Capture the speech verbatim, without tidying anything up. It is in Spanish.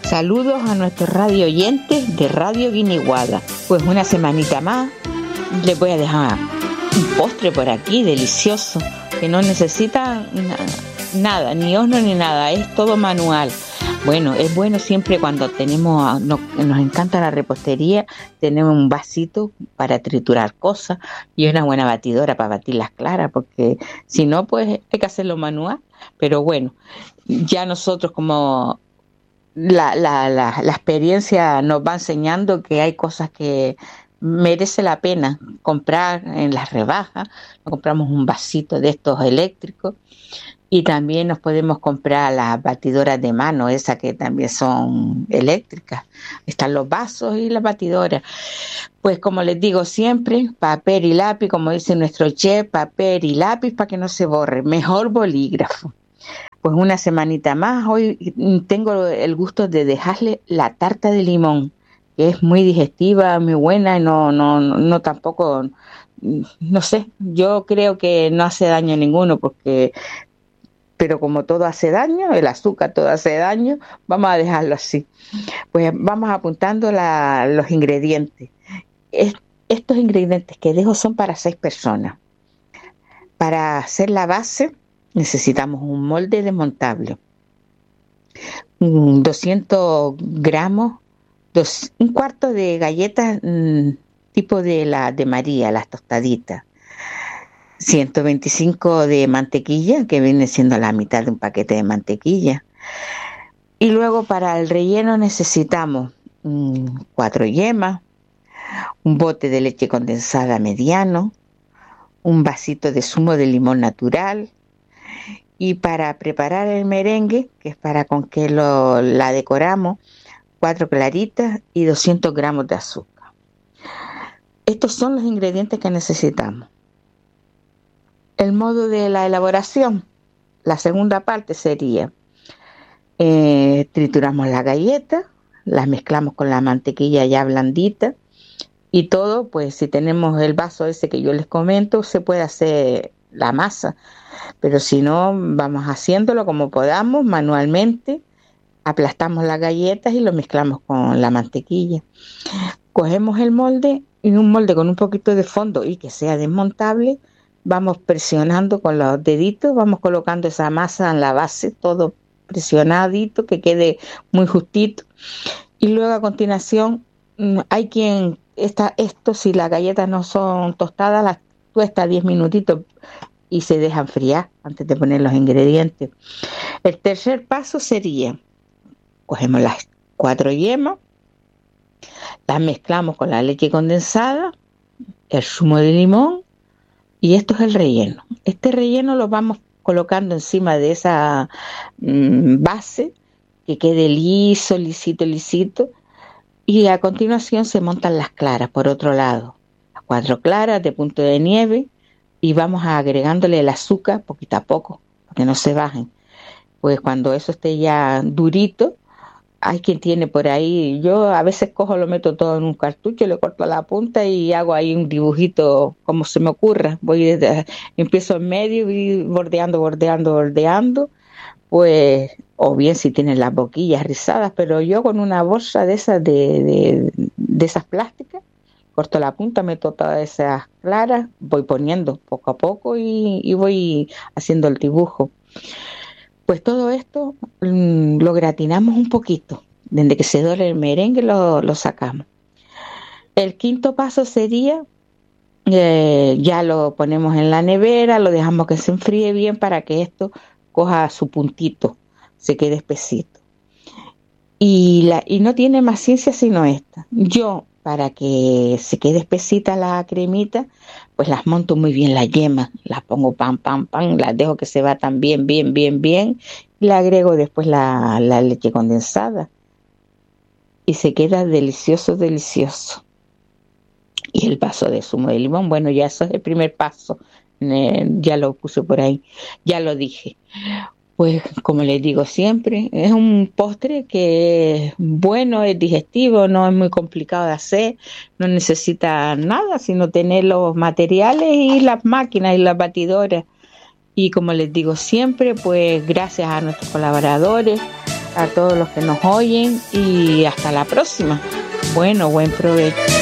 Saludos a nuestros radio oyentes de Radio Guiniguada. Pues una semanita más les voy a dejar un postre por aquí delicioso que no necesita nada, ni horno ni nada, es todo manual. Bueno, es bueno siempre cuando tenemos, nos, nos encanta la repostería, tenemos un vasito para triturar cosas y una buena batidora para batir las claras, porque si no, pues hay que hacerlo manual. Pero bueno, ya nosotros como la, la, la, la experiencia nos va enseñando que hay cosas que merece la pena comprar en las rebajas. Nos compramos un vasito de estos eléctricos. Y también nos podemos comprar las batidoras de mano, esas que también son eléctricas. Están los vasos y las batidoras. Pues como les digo siempre, papel y lápiz, como dice nuestro chef, papel y lápiz para que no se borre. Mejor bolígrafo. Pues una semanita más, hoy tengo el gusto de dejarle la tarta de limón, que es muy digestiva, muy buena, y no, no, no, no tampoco, no sé, yo creo que no hace daño a ninguno, porque... pero como todo hace daño, el azúcar todo hace daño, vamos a dejarlo así. Pues vamos apuntando la, los ingredientes. Es, estos ingredientes que dejo son para seis personas. Para hacer la base necesitamos un molde desmontable, doscientos gramos, dos, un cuarto de galletas mmm, tipo de la de María, las tostaditas, ciento veinticinco de mantequilla, que viene siendo la mitad de un paquete de mantequilla. Y luego para el relleno necesitamos mmm, cuatro yemas, un bote de leche condensada mediano, un vasito de zumo de limón natural. Y para preparar el merengue, que es para con que lo, la decoramos, cuatro claritas y doscientos gramos de azúcar. Estos son los ingredientes que necesitamos. El modo de la elaboración, la segunda parte sería, eh, trituramos la galleta, las mezclamos con la mantequilla ya blandita y todo, pues si tenemos el vaso ese que yo les comento, se puede hacer la masa, pero si no, vamos haciéndolo como podamos, manualmente, aplastamos las galletas y lo mezclamos con la mantequilla. Cogemos el molde, y un molde con un poquito de fondo y que sea desmontable, vamos presionando con los deditos, vamos colocando esa masa en la base, todo presionadito, que quede muy justito. Y luego a continuación, hay quien, está, esto si las galletas no son tostadas, las tuesta diez minutitos y se deja enfriar antes de poner los ingredientes. El tercer paso sería, cogemos las cuatro yemas, las mezclamos con la leche condensada, el zumo de limón, y esto es el relleno. Este relleno lo vamos colocando encima de esa mmm, base, que quede liso, lisito, lisito, y a continuación se montan las claras por otro lado. Las cuatro claras de punto de nieve, y vamos agregándole el azúcar poquito a poco, para que no se bajen. Pues cuando eso esté ya durito, hay quien tiene por ahí, yo a veces cojo, lo meto todo en un cartucho, le corto la punta y hago ahí un dibujito como se me ocurra. Voy desde, empiezo en medio y bordeando, bordeando, bordeando, pues, o bien si tienen las boquillas rizadas, pero yo con una bolsa de esas de, de, de esas plásticas, corto la punta, meto todas esas claras, voy poniendo poco a poco y, y voy haciendo el dibujo. Pues todo esto mmm, lo gratinamos un poquito, desde que se dore el merengue lo, lo sacamos. El quinto paso sería, eh, ya lo ponemos en la nevera, lo dejamos que se enfríe bien para que esto coja su puntito, se quede espesito. Y, la, y no tiene más ciencia sino esta. Yo, para que se quede espesita la cremita, pues las monto muy bien las yemas, las pongo pam, pam, pam, las dejo que se batan bien, bien, bien, bien, y le agrego después la, la leche condensada y se queda delicioso, delicioso. Y el vaso de zumo de limón, bueno, ya eso es el primer paso, eh, ya lo puse por ahí, ya lo dije. Pues como les digo siempre, es un postre que es bueno, es digestivo, no es muy complicado de hacer, no necesita nada, sino tener los materiales y las máquinas y las batidoras. Y como les digo siempre, pues gracias a nuestros colaboradores, a todos los que nos oyen y hasta la próxima. Bueno, buen provecho.